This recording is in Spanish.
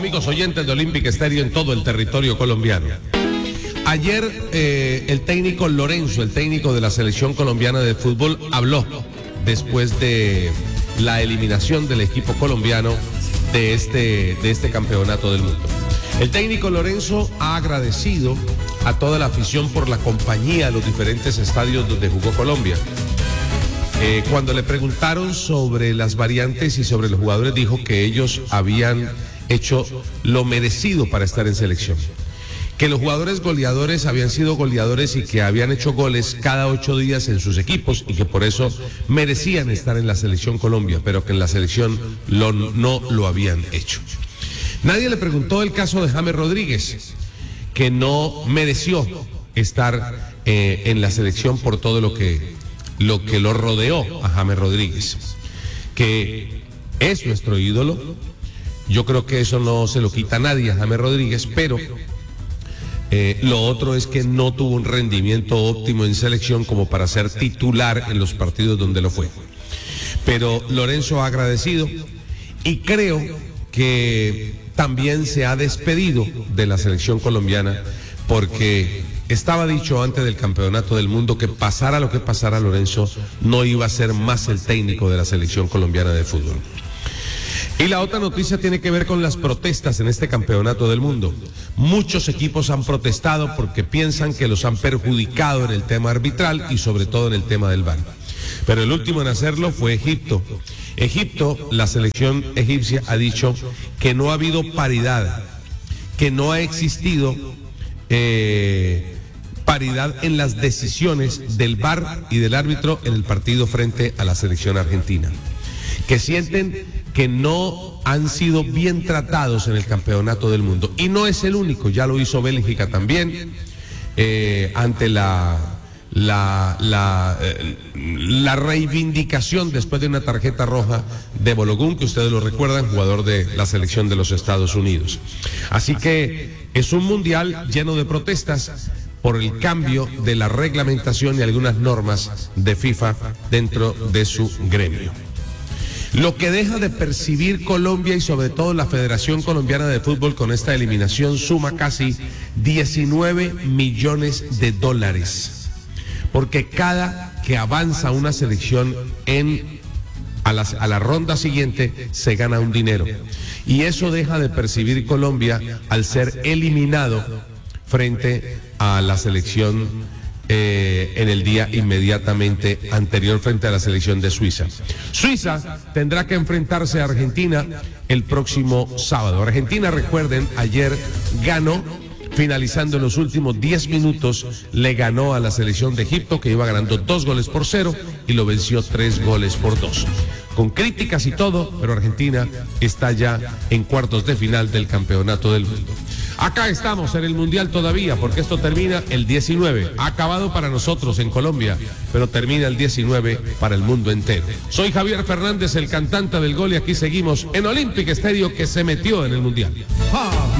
amigos oyentes de Olympic Stereo en todo el territorio colombiano. Ayer el técnico Lorenzo, el técnico de la selección colombiana de fútbol, habló después de la eliminación del equipo colombiano de este campeonato del mundo. El técnico Lorenzo ha agradecido a toda la afición por la compañía a los diferentes estadios donde jugó Colombia. Cuando le preguntaron sobre las variantes y sobre los jugadores, dijo que ellos habían hecho lo merecido para estar en selección. Que los jugadores goleadores habían sido goleadores y que habían hecho goles cada 8 días en sus equipos y que por eso merecían estar en la selección Colombia, pero que en la selección no lo habían hecho. Nadie le preguntó el caso de James Rodríguez, que no mereció estar en la selección por todo lo que lo rodeó a James Rodríguez, que es nuestro ídolo. Yo creo que eso no se lo quita a nadie a James Rodríguez, pero lo otro es que no tuvo un rendimiento óptimo en selección como para ser titular en los partidos donde lo fue. Pero Lorenzo ha agradecido y creo que también se ha despedido de la selección colombiana, porque estaba dicho antes del campeonato del mundo que pasara lo que pasara, Lorenzo no iba a ser más el técnico de la selección colombiana de fútbol. Y la otra noticia tiene que ver con las protestas en este campeonato del mundo. Muchos equipos han protestado porque piensan que los han perjudicado en el tema arbitral y sobre todo en el tema del VAR. Pero el último en hacerlo fue Egipto. La selección egipcia ha dicho que no ha habido paridad, que no ha existido paridad en las decisiones del VAR y del árbitro en el partido frente a la selección argentina, que sienten que no han sido bien tratados en el campeonato del mundo. Y no es el único, ya lo hizo Bélgica también, ante la reivindicación después de una tarjeta roja de Balogun, que ustedes lo recuerdan, jugador de la selección de los Estados Unidos. Así que es un mundial lleno de protestas por el cambio de la reglamentación y algunas normas de FIFA dentro de su gremio. Lo que deja de percibir Colombia y sobre todo la Federación Colombiana de Fútbol con esta eliminación suma casi 19 millones de dólares. Porque cada que avanza una selección a la ronda siguiente se gana un dinero. Y eso deja de percibir Colombia al ser eliminado frente a la selección en el día inmediatamente anterior frente a la selección de Suiza. Suiza tendrá que enfrentarse a Argentina el próximo sábado. Argentina, recuerden, ayer ganó, finalizando en los últimos 10 minutos, le ganó a la selección de Egipto, que iba ganando 2-0 y lo venció 3-2. Con críticas y todo, pero Argentina está ya en cuartos de final del campeonato del mundo. Acá estamos en el Mundial todavía, porque esto termina el 19. Ha acabado para nosotros en Colombia, pero termina el 19 para el mundo entero. Soy Javier Fernández, el cantante del gol, y aquí seguimos en Olympic Stereo, que se metió en el Mundial.